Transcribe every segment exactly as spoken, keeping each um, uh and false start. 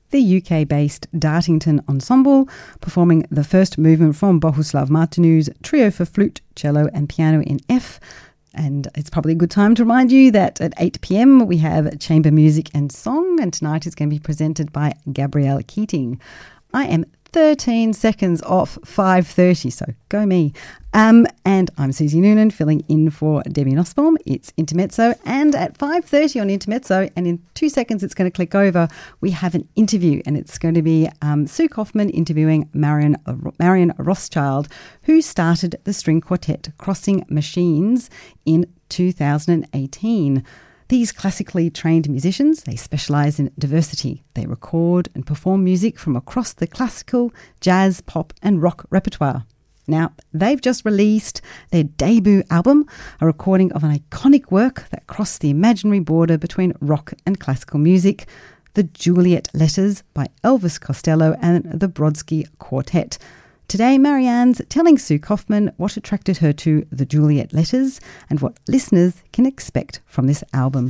the U K-based Dartington Ensemble, performing the first movement from Bohuslav Martinu's Trio for Flute, Cello and Piano in F. And it's probably a good time to remind you that at eight p.m. we have chamber music and song, and tonight is going to be presented by Gabrielle Keating. I am thirteen seconds off five thirty, so go me. Um, and I'm Susie Noonan, filling in for Debbie Nussbaum. It's Intermezzo, and at five thirty on Intermezzo, and in two seconds it's going to click over, we have an interview, and it's going to be um, Sue Kaufman interviewing Marion, Marion Rothschild, who started the string quartet Crossing Machines in two thousand eighteen. These classically trained musicians, they specialise in diversity. They record and perform music from across the classical, jazz, pop and rock repertoire. Now, they've just released their debut album, a recording of an iconic work that crossed the imaginary border between rock and classical music, The Juliet Letters by Elvis Costello and the Brodsky Quartet. Today, Marianne's telling Sue Kaufman what attracted her to The Juliet Letters and what listeners can expect from this album.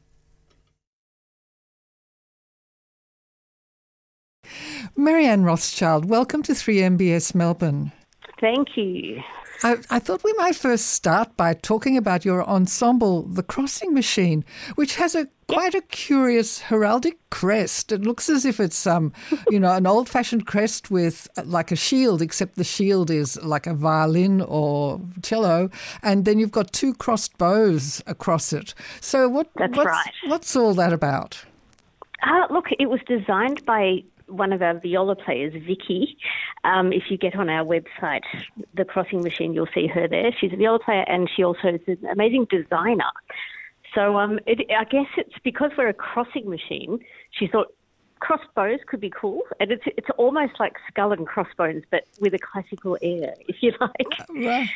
Marianne Rothschild, welcome to three M B S Melbourne. Thank you. I, I thought we might first start by talking about your ensemble, The Crossing Machine, which has a quite a curious heraldic crest. It looks as if it's, um, you know, an old-fashioned crest with uh, like a shield, except the shield is like a violin or cello, and then you've got two crossed bows across it. So what? That's what's, right. What's all that about? Uh, look, it was designed by one of our viola players, Vicky. Um, if you get on our website, The Crossing Machine, you'll see her there. She's a viola player and she also is an amazing designer. So um, it, I guess it's because we're a crossing machine, she thought crossed bows could be cool. And it's it's almost like skull and crossbones, but with a classical air, if you like. Right.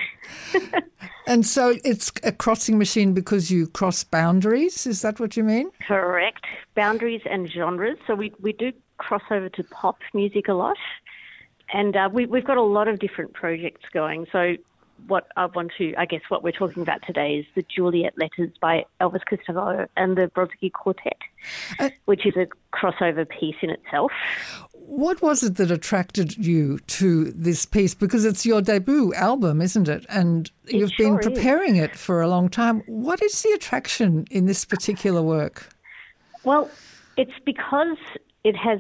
And so it's a crossing machine because you cross boundaries? Is that what you mean? Correct. Boundaries and genres. So we, we do cross over to pop music a lot. And uh, we, we've got a lot of different projects going. So what I want to, I guess what we're talking about today is The Juliet Letters by Elvis Costello and the Brodsky Quartet, uh, which is a crossover piece in itself. What was it that attracted you to this piece? Because it's your debut album, isn't it? And it you've sure been preparing is. it for a long time. What is the attraction in this particular work? Well, it's because it has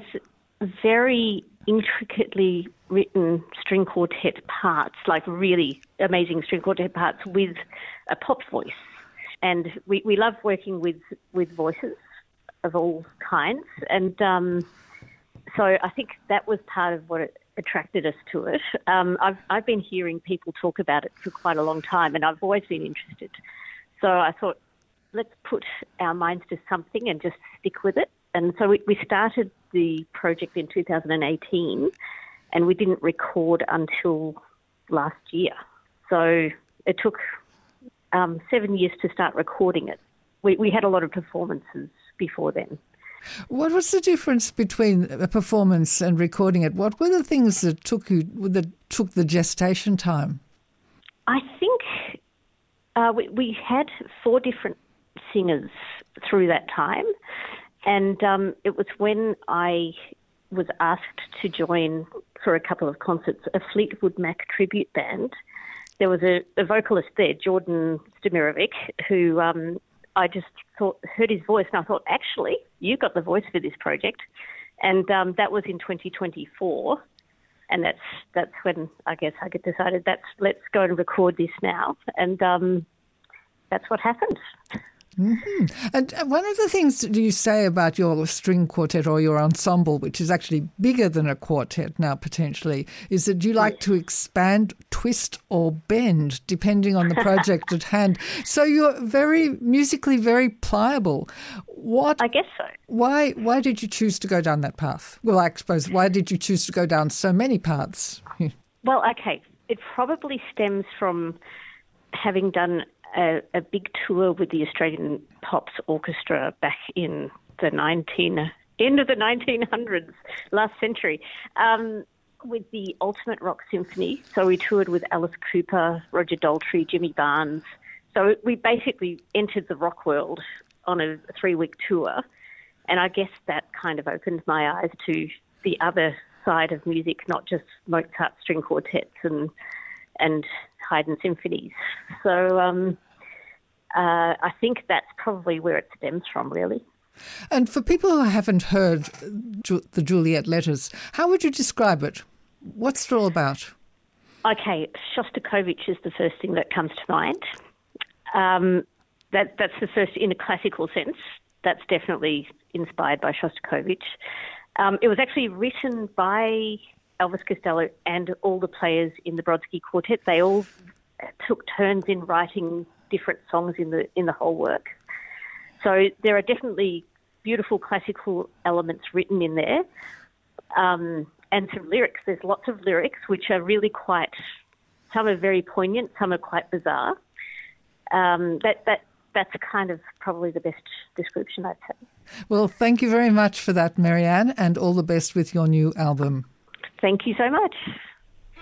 very intricately written string quartet parts, like really amazing string quartet parts with a pop voice. And we, we love working with, with voices of all kinds. And um, so I think that was part of what it attracted us to it. Um, I've, I've been hearing people talk about it for quite a long time, and I've always been interested. So I thought, let's put our minds to something and just stick with it. And so we, we started the project in two thousand eighteen, and we didn't record until last year. So it took um, seven years to start recording it. We, we had a lot of performances before then. What was the difference between a performance and recording it? What were the things that took you that took the gestation time? I think uh, we, we had four different singers through that time. And um, it was when I was asked to join for a couple of concerts a Fleetwood Mac tribute band. There was a, a vocalist there, Jordan Stamirovic, who um, I just thought heard his voice, and I thought, actually, you got the voice for this project. And um, that was in twenty twenty-four. And that's that's when I guess I decided that's let's go and record this now. And um, that's what happened. Mm-hmm. And one of the things that you say about your string quartet or your ensemble, which is actually bigger than a quartet now potentially, is that you like to expand, twist or bend depending on the project at hand. So you're very musically very pliable. What? I guess so. Why? Why did you choose to go down that path? Well, I suppose why did you choose to go down so many paths? Well, okay, it probably stems from having done A, a big tour with the Australian Pops Orchestra back in the nineteen end of the nineteen hundreds, last century, um, with the Ultimate Rock Symphony. So we toured with Alice Cooper, Roger Daltrey, Jimmy Barnes. So we basically entered the rock world on a three-week tour, and I guess that kind of opened my eyes to the other side of music, not just Mozart string quartets and and Haydn symphonies. So um, uh, I think that's probably where it stems from, really. And for people who haven't heard Ju- the Juliet Letters, how would you describe it? What's it all about? Okay, Shostakovich is the first thing that comes to mind. Um, that that's the first in a classical sense. That's definitely inspired by Shostakovich. Um, it was actually written by Elvis Costello and all the players in the Brodsky Quartet. They all took turns in writing different songs in the in the whole work. So there are definitely beautiful classical elements written in there, um, and some lyrics. There's lots of lyrics which are really quite. Some are very poignant. Some are quite bizarre. Um, that that that's kind of probably the best description I'd say. Well, thank you very much for that, Marianne, and all the best with your new album. Thank you so much.